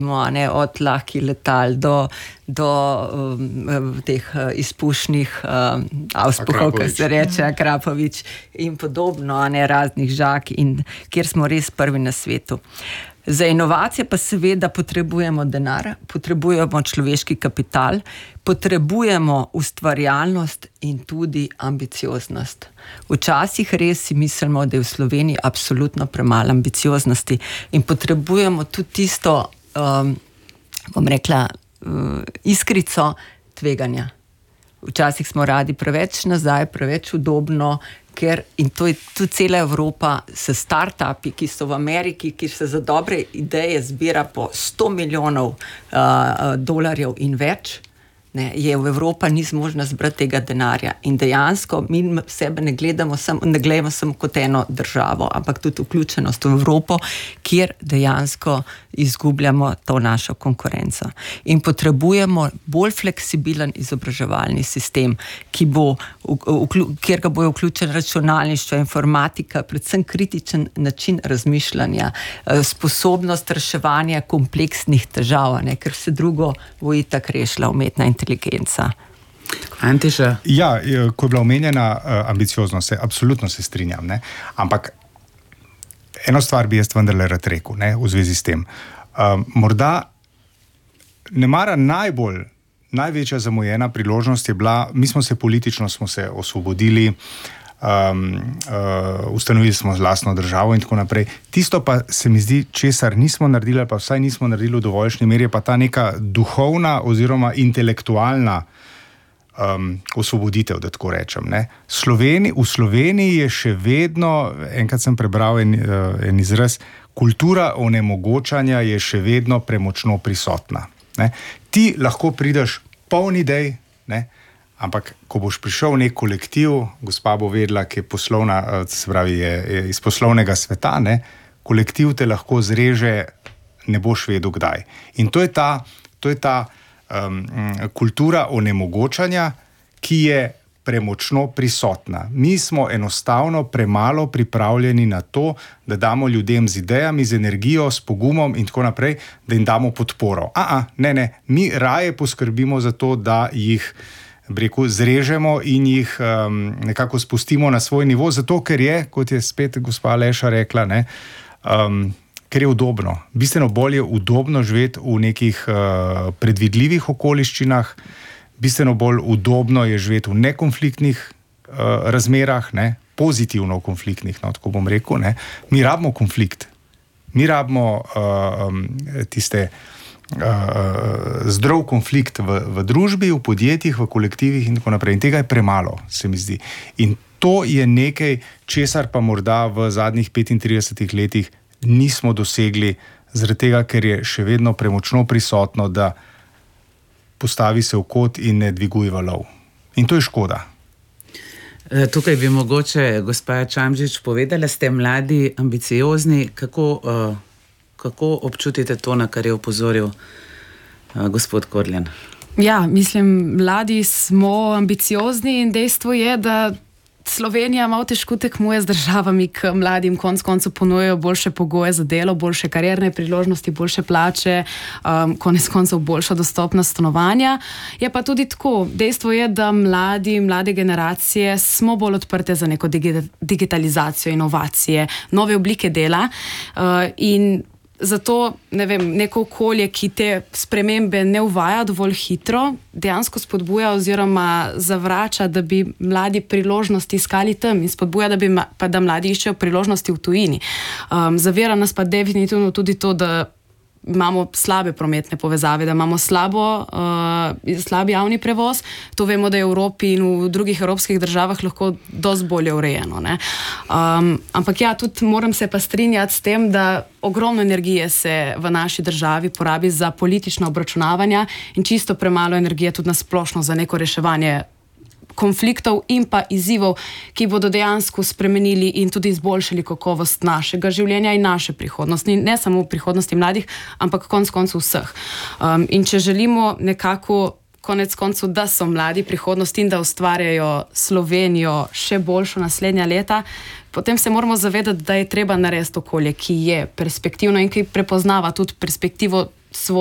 od lahkih letal do teh izpušnih auspuhov, kar se reče, Krapovič in podobno, raznih žag, in kjer smo res prvi na svetu. Za inovacije pa seveda potrebujemo denar, potrebujemo človeški kapital, potrebujemo ustvarjalnost in tudi ambicioznost. Včasih res si mislimo, da je v Sloveniji absolutno premalo ambicioznosti in potrebujemo tudi tisto, bom rekla, iskrico tveganja. Včasih smo radi preveč nazaj, preveč udobno, in to je tudi cela Evropa s startupi, ki so v Ameriki, ki se za dobre ideje zbira po 100 milijonov dolarjev in več, je v Evropa ni zmožna zbrati tega denarja. In dejansko mi sebe ne gledamo samo kot eno državo, ampak tudi vključenost v Evropo, kjer dejansko izgubljamo to našo konkurenco. In potrebujemo bolj fleksibilen izobraževalni sistem, kjer ga bojo vključen računalništvo, informatika, predvsem kritičen način razmišljanja, sposobnost reševanja kompleksnih težav, ker vse drugo bo itak rešila umetna inteligenca. Antiša? Ja, ko je bila omenjena ambicioznost, absolutno se strinjam, ampak eno stvar bi jaz vendarle rad rekel, v zvezi s tem. Morda ne mara največja zamujena priložnost je bila, mi smo se politično osvobodili, ustanovili smo lastno državo in tako naprej. Tisto pa se mi zdi, česar nismo naredili, pa vsaj nismo naredili v dovoljšnji meri, pa ta neka duhovna oziroma intelektualna osvoboditev, da tako rečem. V Sloveniji je še vedno, enkrat sem prebral en izraz, kultura onemogočanja je še vedno premočno prisotna. Ti lahko prideš poln idej, ampak ko boš prišel v nek kolektiv, gospa bo vedela, ki je poslovna, se pravi, je iz poslovnega sveta, kolektiv te lahko zreže, ne boš vedel kdaj. In to je ta kultura onemogočanja, ki je premočno prisotna. Mi smo enostavno premalo pripravljeni na to, da damo ljudem z idejami, z energijo, s pogumom in tako naprej, da jim damo podporo. Ne, mi raje poskrbimo za to, da jih zrežemo in jih nekako spustimo na svoj nivo, zato ker je, kot je spet gospa Aleša rekla, ker je udobno. Bistveno bolj je udobno živeti v nekih predvidljivih okoliščinah, bistveno bolj udobno je živeti v nekonfliktnih razmerah, pozitivno konfliktnih, tako bom rekel. Mi rabimo konflikt. Mi rabimo tiste zdrav konflikt v družbi, v podjetjih, v kolektivih in tako naprej. In tega je premalo, se mi zdi. In to je nekaj, česar pa morda v zadnjih 35 letih nismo dosegli, zaradi tega, ker je še vedno premočno prisotno, da postavi se v kot in ne dviguje valov. In to je škoda. Tukaj bi mogoče gospa Čamžič povedala, ste mladi, ambiciozni, kako občutite to, na kar je opozoril gospod Korljan? Ja, mislim, mladi smo ambiciozni in dejstvo je, da Slovenija malo težko tekmuje z državami, ki mladim konec koncev ponujajo boljše pogoje za delo, boljše karierne priložnosti, boljše plače, konec koncev boljša dostopnost stanovanja. Je pa tudi tako, dejstvo je, da mlade generacije smo bolj odprte za neko digitalizacijo, inovacije, nove oblike dela in zato, neko okolje, ki te spremembe ne uvaja dovolj hitro, dejansko spodbuja oziroma zavrača, da bi mladi priložnosti iskali tam in spodbuja, da mladi iščejo priložnosti v tujini. Zavira nas pa definitivno tudi to, da imamo slabe prometne povezave, da imamo slab javni prevoz. To vemo, da je v Evropi in v drugih evropskih državah lahko dosti bolje urejeno. Ampak ja, tudi moram se pa strinjati s tem, da ogromno energije se v naši državi porabi za politična obračunavanja in čisto premalo energije tudi na splošno za neko reševanje konfliktov in pa izzivov, ki bodo dejansko spremenili in tudi izboljšali kakovost našega življenja in naše prihodnosti. Ne samo prihodnosti mladih, ampak konec koncev vseh. In če želimo nekako konec koncev, da so mladi prihodnost in da ustvarjajo Slovenijo še boljšo naslednja leta, potem se moramo zavedati, da je treba narediti okolje, ki je perspektivno in ki prepoznava tudi perspektivo svoj